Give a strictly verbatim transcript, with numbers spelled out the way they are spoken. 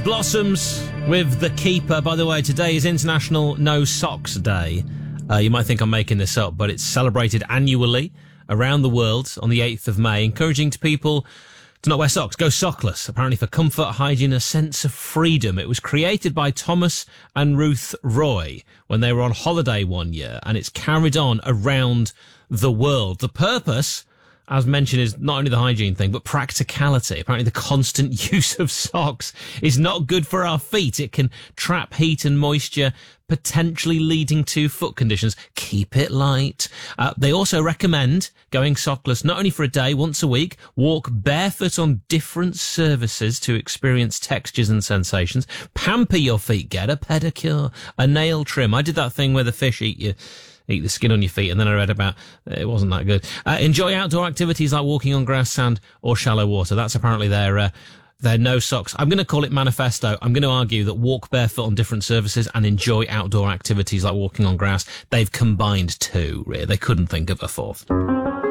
Blossoms with The Keeper. By the way, today is International No Socks Day. Uh, you might think I'm making this up, but it's celebrated annually around the world on the eighth of May, encouraging to people to not wear socks, go sockless, apparently for comfort, hygiene, a sense of freedom. It was created by Thomas and Ruth Roy when they were on holiday one year, and it's carried on around the world. The purpose, as mentioned, is not only the hygiene thing, but practicality. Apparently the constant use of socks is not good for our feet. It can trap heat and moisture, potentially leading to foot conditions. Keep it light. Uh, they also recommend going sockless not only for a day, once a week, walk barefoot on different surfaces to experience textures and sensations. Pamper your feet, get a pedicure, a nail trim. I did that thing where the fish eat you. Eat the skin on your feet, and then I read about it wasn't that good. Uh, enjoy outdoor activities like walking on grass, sand, or shallow water. That's apparently their uh, their no socks. I'm going to call it manifesto. I'm going to argue that walk barefoot on different surfaces and enjoy outdoor activities like walking on grass. They've combined two. Really, they couldn't think of a fourth.